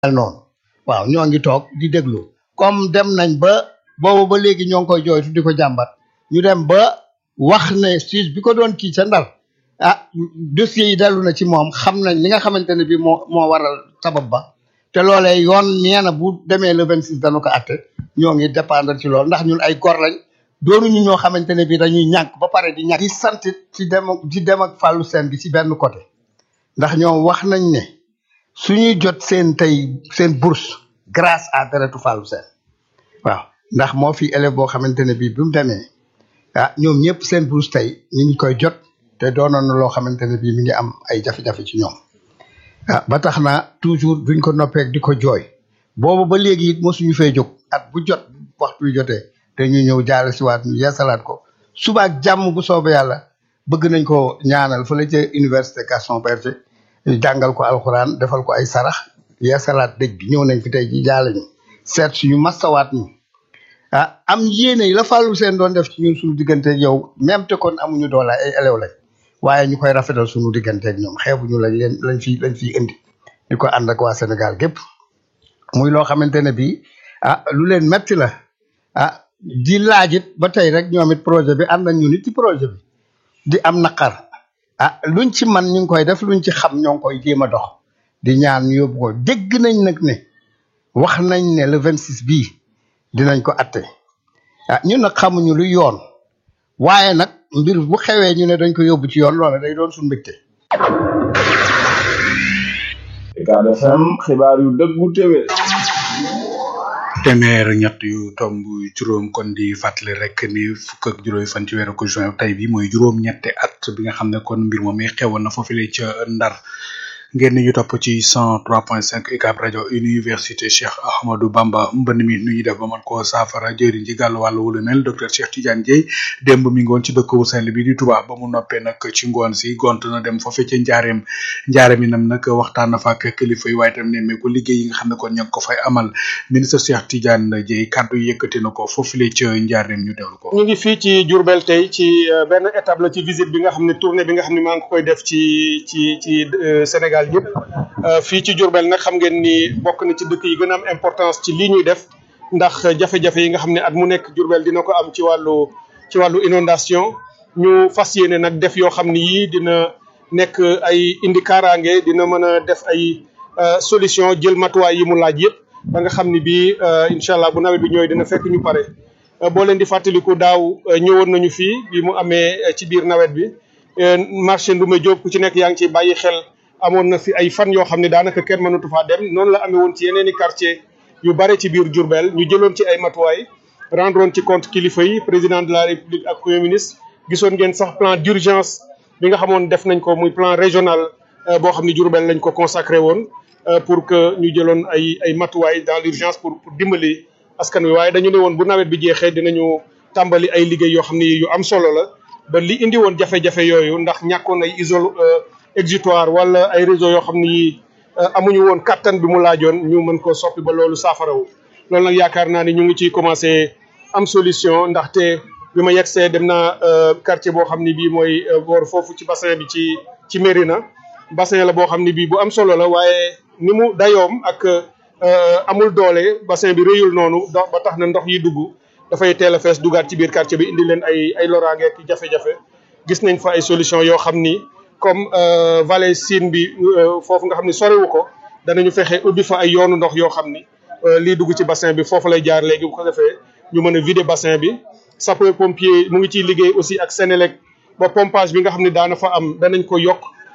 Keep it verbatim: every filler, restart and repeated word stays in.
mel noonu waaw ñoo ngi toog di déglu comme dem nañ ba boobu ba léegi ñoo ngi koy jooytu di ko jàmbat ñu dem ba wax ne siis bi ko doon kii ca Ndar ah dossier yi dellu na ci moom xam nañ li nga xamante ne bi moo moo waral sabab ba te loolee yoon nee na bu demee le vingt six dana ko atte ñoo ngi dépendre ci loolu ndax ñun ay gor lañ doonuñu ñoo xamante ne bi dañuy ñàkk ba pare di ñàkk di sant ci dem ci dem ak Fallou Sène bi ci benn côté ndax ñoom wax nañ ne suñuy jot seen tey seen bourse grâce à deretu Fallou Sène waaw ndax moo fi élève boo xamante ne bii bi mu demee ah ñoom ñëpp seen bourse tey ñu ngi koy jot te doonoon na loo xamante ne bii mi ngi am ay jafe-jafe ci ñoom ah ba tax na toujours duñ ko noppeek di ko jooy boobu ba léegi it mosuñu fee jóg at bu jot waxtu wi jotee te ñu ñëw jaale si waat ñu yeesalaat ko suba ak jàmm bu soobee yàlla bëgg nañ ko ñaanal fële ca université Gaston Berger jàngal ko alxuraan defal ko ay sarax yeesalaat dëj bi ñëw nañ fi tey ji jaale ñu seet suñu mastawaat ñu ah am yéene yi la Fallou Sène doon def ci ñun suñu digganteeg yow même te kon amuñu doole ay élève lañ waaye ñu koy rafetal suñu digganteeg ñoom xeebuñu lañ leen lañ fi lañ fiy indi di ko ànd ak waa Sénégal gépp muy loo xamante ne bii ah lu leen metti la ah di laajit ba tey rek ñoom it projet bi ànd nañ ñu nit ci projet bi di am naqar ah luñ ci man ñu ngi koy def luñ ci xam ñoo ngi koy jéem a dox di ñaan ñu yóbbu ko dégg nañ nag ne wax nañ ne le vingt six bii dinañ ko atte ah ñun nag xamuñu lu yoon waaye nag mbir bu xewee ñu ne dañ ko yóbbu ci yoon loola day doon suñu mbégte. Ucab F M xibaar yu dëggu téwé téeméer ñett yu tomb juróom kon di fàttali rek ni fukk ak juróomi fan ci weeru ko juin tey bi mooy juróom ñetti at bi nga xam ne kon mbir moom mi xewoon na foofule ca Ndar ngeen ñu topp ci cent trois point cinq Ucab rajo université Cheikh Ahmadou Bamba mbënd mi nu ñuy def ba mën koo saafara jëriñ ci gàllu wàllu wulu mel docteur Cheikh Tidiane Dieye démb mi ngoon ci dëkk wu sell bi di Touba ba mu noppee nag ci ngoon si gont na dem foofe ca njaareem njaareem yi nam nag waxtaan na fa ak kilifa yi waaye tam nemmeeku liggéey yi nga xam ne kon ñoo ngi ko fay amal ministre Cheikh Tidiane Dieye kàddu yëkkati na ko foofule ca njaareem ñu teewlu ko. ñu ngi fii ci Diourbel tey ci benn étape la ci visite bi nga xam ne tournée bi nga xam ne maa ngi koy def ci ci ci Sénégal yëpp fii ci Diourbel nag xam ngeen ni bokk na ci dëkk yi gën a am importance ci lii ñuy def ndax jafe-jafe yi nga xam ne at mu nekk Diourbel dina ko am ci wàllu ci wàllu inondation ñu fas yéene nag def yoo xam ni yii dina nekk ay indi kaaraange dina mën a def ay solution jël matuwaay yi mu laaj yëpp ba nga xam ni bii incha allah bu nawet bi ñëwee dina fekk ñu pare boo leen di fàttaliku daaw ñëwoon nañu fii bi mu amee ci biir nawet bi marché Ndoumbé Diop ku ci nekk yaa ngi ciy bàyyi xel. amoon na fi ay fan yoo xam ne daanaka kenn mënatu faa dem noonu la amee woon ci yeneen i quartier yu bare ci biir Diourbel ñu jëloon ci ay matuwaay rendroon ci compte kilifa yi président de la république ak premier ministre gisoon ngeen sax plan d'urgence bi nga xamoon def nañ ko muy plan régional boo xam ne Diourbel lañ ko consacré woon pour que ñu jëloon ay ay matuwaay dans l'urgence pour pour dimbali askan wi waaye dañu ne woon bu nawet bi jeexee dinañu tàmbali ay liggéey yoo xam ne yu am solo la ba li indi woon jafe-jafe yooyu ndax ñàkkoon ay isole exutoire wala ay réseau yoo xam ni amuñu woon kattan bi mu laajoon ñu mën koo soppi ba loolu saafarawu loolu nag yaakaar naa ni ñu ngi ciy commencé am solution ndaxte bi ma yegsee dem naa quartier boo xam ni bii mooy boor foofu ci bassin bi ci ci Mérina bassin la boo xam ni bii bu am solo la waaye ni mu dayoom ak amul doole bassin bi rëyul noonu ba tax na ndox yi dugg dafay teel a fees dugaat ci biir quartier bi indi leen ay ay loraange ak jafe-jafe gis nañ fa ay solution yoo xam ni comme vallée Sine bi foofu nga xam ne soriwu ko danañu fexe ubbi fa ay yoonu ndox yoo xam ni lii dugg ci bassin bi foofu lay jaar léegi bu ko defee ñu mën a vider bassin bi sapeur pompier mu ngi ciy liggéey aussi ak Sénélec ba pompage bi nga xam ne daana fa am danañ ko yokk